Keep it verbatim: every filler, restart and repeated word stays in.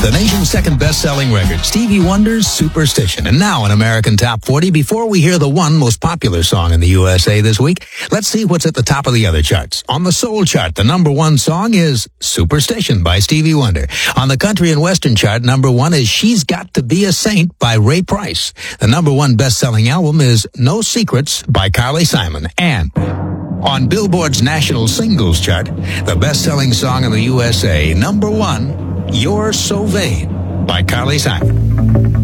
The nation's second best-selling record, Stevie Wonder's Superstition. And now in American Top forty, before we hear the one most popular song in the U S A this week, let's see what's at the top of the other charts. On the soul chart, the number one song is Superstition by Stevie Wonder. On the country and western chart, number one is She's Got to Be a Saint by Ray Price. The number one best-selling album is No Secrets by Carly Simon. And on Billboard's national singles chart, the best-selling song in the U S A, number one, You're So Vain by Carly Simon.